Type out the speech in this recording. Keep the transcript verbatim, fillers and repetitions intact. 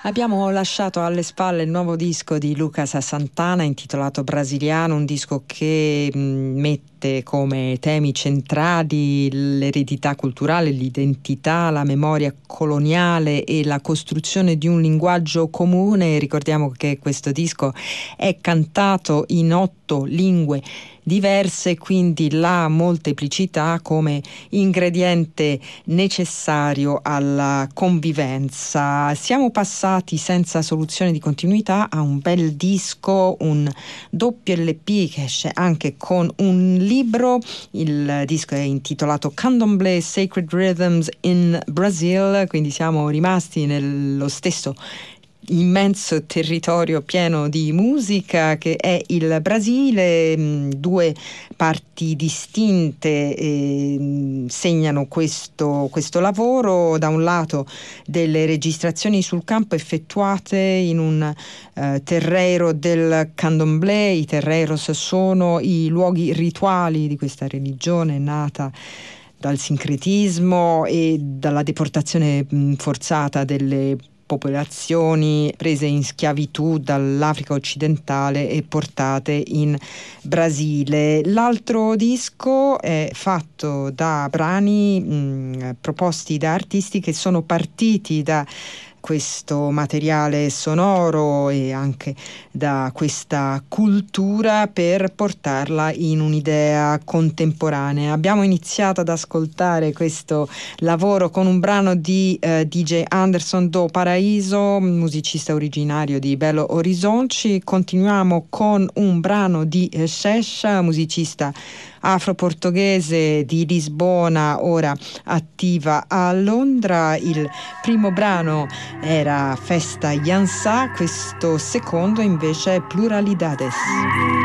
Abbiamo lasciato alle spalle il nuovo disco di Lucas Santana intitolato Brasiliano, un disco che mh, mette come temi centrali l'eredità culturale, l'identità, la memoria coloniale e la costruzione di un linguaggio comune. Ricordiamo che questo disco è cantato in otto lingue diverse, quindi la molteplicità come ingrediente necessario alla convivenza. Siamo passati senza soluzione di continuità a un bel disco, un doppio L P che esce anche con un libro. Il disco è intitolato Candomblé Sacred Rhythms in Brazil, quindi siamo rimasti nello stesso immenso territorio pieno di musica che è il Brasile. Due parti distinte eh, segnano questo, questo lavoro: da un lato delle registrazioni sul campo effettuate in un eh, terreiro del Candomblé. I terreiros sono i luoghi rituali di questa religione nata dal sincretismo e dalla deportazione mh, forzata delle popolazioni prese in schiavitù dall'Africa occidentale e portate in Brasile. L'altro disco è fatto da brani mh, proposti da artisti che sono partiti da questo materiale sonoro e anche da questa cultura per portarla in un'idea contemporanea. Abbiamo iniziato ad ascoltare questo lavoro con un brano di eh, D J Anderson do Paraíso, musicista originario di Belo Horizonte. Continuiamo con un brano di eh, Shesha, musicista afro-portoghese di Lisbona, ora attiva a Londra. Il primo brano era Festa Yansá, questo secondo invece è Pluralidades.